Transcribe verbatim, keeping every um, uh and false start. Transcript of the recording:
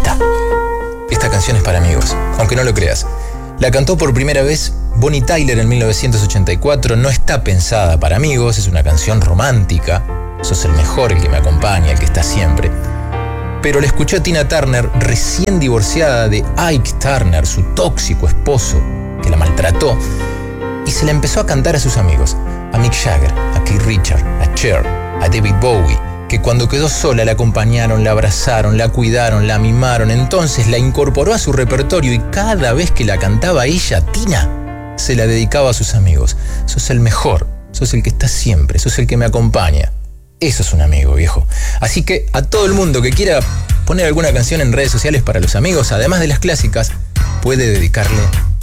está. Esta canción es para amigos, aunque no lo creas. La cantó por primera vez Bonnie Tyler en mil novecientos ochenta y cuatro. No está pensada para amigos, es una canción romántica. Sos el mejor, el que me acompaña, el que está siempre. Pero la escuchó Tina Turner, recién divorciada de Ike Turner, su tóxico esposo, que la maltrató, y se la empezó a cantar a sus amigos, a Mick Jagger, a Keith Richards, a Cher, a David Bowie, que cuando quedó sola la acompañaron, la abrazaron, la cuidaron, la mimaron. Entonces la incorporó a su repertorio y cada vez que la cantaba ella, Tina, se la dedicaba a sus amigos. Sos el mejor, sos el que está siempre, sos el que me acompaña. Eso es un amigo, viejo. Así que a todo el mundo que quiera poner alguna canción en redes sociales para los amigos, además de las clásicas, puede dedicarle